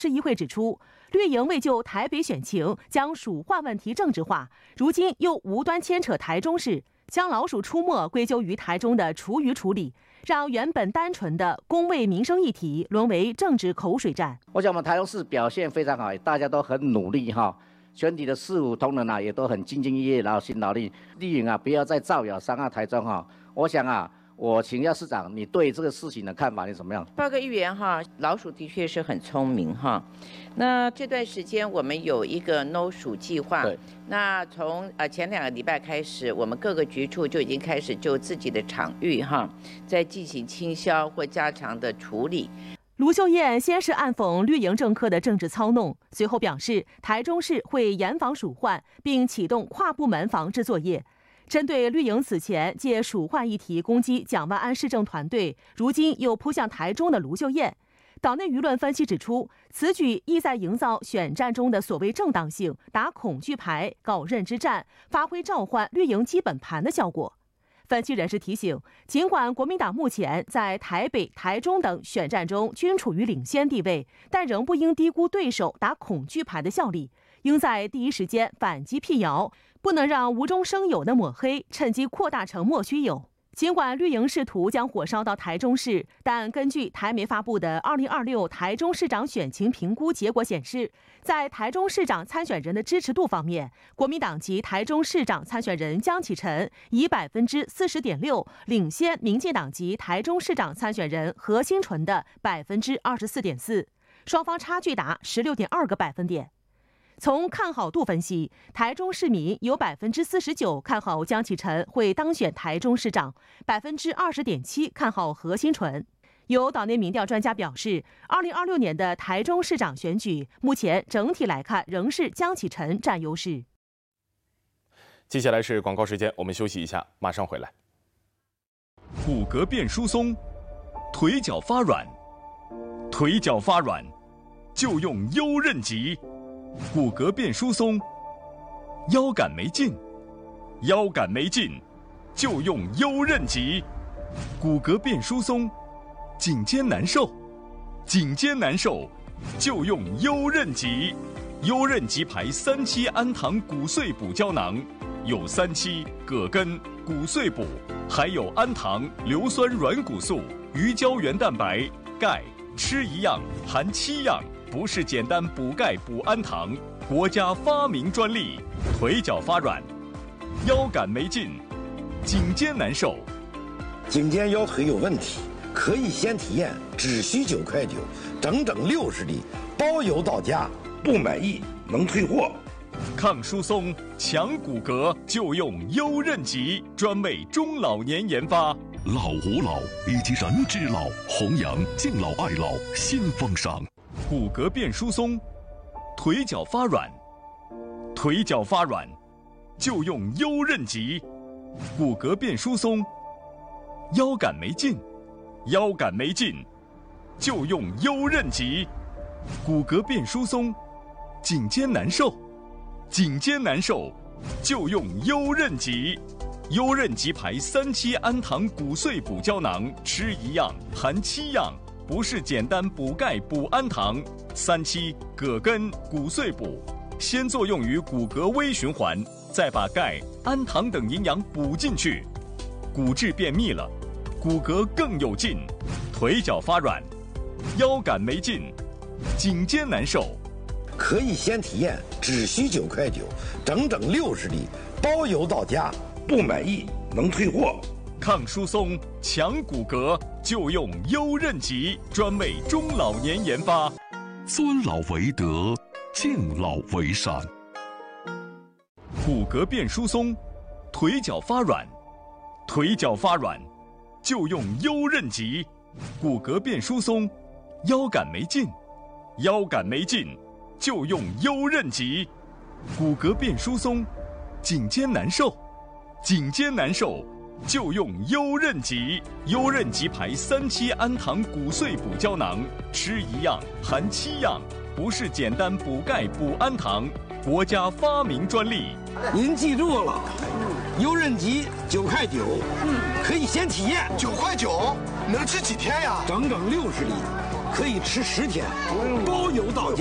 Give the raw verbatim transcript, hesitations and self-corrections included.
市议会指出，绿营为就台北选情将鼠患问题政治化，如今又无端牵扯台中市，将老鼠出没归咎于台中的厨余处理，让原本单纯的公卫民生议题沦为政治口水战。 我想我们台中市表现非常好，大家都很努力哈，全体的市府同仁啊也都很兢兢业业，然后辛劳力。绿营啊不要再造谣伤害台中哈。我想啊。我请教市长，你对这个事情的看法是怎么样？ 报告议员哈，老鼠的确是很聪明哈。那这段时间我们有一个 No 鼠计划，那从呃前两个礼拜开始，我们各个局处就已经开始就自己的场域哈，在进行清消或加强的处理。 卢秀燕先是暗讽绿营政客的政治操弄，随后表示台中市会严防鼠患，并启动跨部门防治作业。针对绿营此前借鼠患议题攻击蒋万安市政团队，如今又扑向台中的卢秀燕，岛内舆论分析指出，此举意在营造选战中的所谓正当性，打恐惧牌，搞认知战，发挥召唤绿营基本盘的效果。分析人士提醒，尽管国民党目前在台北、台中等选战中均处于领先地位，但仍不应低估对手打恐惧牌的效力，应在第一时间反击辟谣，不能让无中生有的抹黑趁机扩大成莫须有。尽管绿营试图将火烧到台中市，但根据台媒发布的二零二六台中市长选情评估结果显示，在台中市长参选人的支持度方面，国民党籍台中市长参选人江启臣以百分之四十点六领先民进党籍台中市长参选人何欣纯的百分之二十四点四，双方差距达十六点二个百分点。从看好度分析，台中市民有百分之四十九看好江启臣会当选台中市长，百分之二十点七看好何欣纯。有岛内民调专家表示，二零二六年的台中市长选举，目前整体来看仍是江启臣占优势。 接下来是广告时间，我们休息一下，马上回来。 骨骼变疏松，腿脚发软，腿脚发软就用优韧极。骨骼变疏松，腰杆没劲，腰杆没劲，就用优韧极。骨骼变疏松，颈肩难受，颈肩难受，就用优韧极。优韧极牌三七氨糖骨碎补胶囊，有三七、葛根、骨碎补，还有氨糖、硫酸软骨素、鱼胶原蛋白、钙，吃一样含七样。不是简单补钙补氨糖，国家发明专利。腿脚发软，腰杆没劲，颈肩难受， 颈肩腰腿有问题，可以先体验，只需九块九，整整六十粒，包邮到家，不满意能退货。 抗疏松、强骨骼就用优韧极，专为中老年研发。 老吾老以及人之老，弘扬敬老爱老新风尚。 骨骼变疏松，腿脚发软，腿脚发软就用优韧极。骨骼变疏松，腰杆没劲，腰杆没劲就用优韧极。骨骼变疏松，颈肩难受，颈肩难受就用优韧极。优韧极牌三七氨糖骨碎补胶囊，吃一样含七样。不是简单补钙补氨糖，三七、葛根、骨碎补，先作用于骨骼微循环，再把钙、氨糖等营养补进去，骨质变密了，骨骼更有劲。腿脚发软，腰杆没劲，颈肩难受， 可以先体验，只需九块九，整整六十粒，包邮到家，不满意能退货。 抗疏松、强骨骼就用优韧极，专为中老年研发。 尊老为德，敬老为善。 骨骼变疏松，腿脚发软，腿脚发软就用优韧极。骨骼变疏松，腰杆没劲，腰杆没劲就用优韧极。骨骼变疏松，颈肩难受，颈肩难受就用优韧极。优韧极牌三七氨糖骨碎补胶囊，吃一样含七样，不是简单补钙补氨糖，国家发明专利。 您记住了，优韧极九块九，嗯，可以先体验。 九块九能吃几天呀？ 整整六十粒， 可以吃十天，包邮到家。